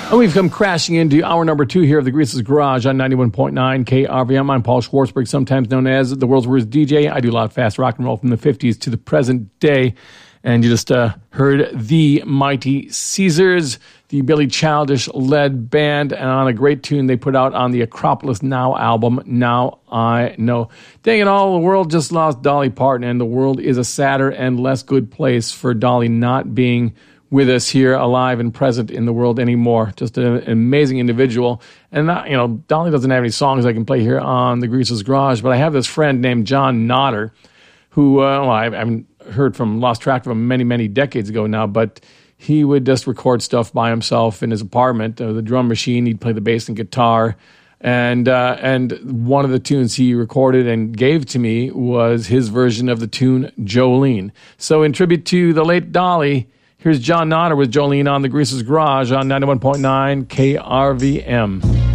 And we've come crashing into hour number 2 here of the Grease's Garage on 91.9 KRVM. I'm Paul Schwartzberg, sometimes known as the world's worst DJ. I do a lot of fast rock and roll from the 50s to the present day. And you just heard the Mighty Caesars, the Billy Childish-led band, and on a great tune they put out on the Acropolis Now album, Now I Know. Dang it all, the world just lost Dolly Parton, and the world is a sadder and less good place for Dolly not being with us here, alive and present in the world anymore. Just an amazing individual. And, Dolly doesn't have any songs I can play here on the Grease's Garage, but I have this friend named John Nodder, who, I haven't heard from, lost track of him many, many decades ago now, but he would just record stuff by himself in his apartment, the drum machine. He'd play the bass and guitar. And one of the tunes he recorded and gave to me was his version of the tune Jolene. So in tribute to the late Dolly, here's John Nodder with Jolene on the Grease's Garage on 91.9 KRVM.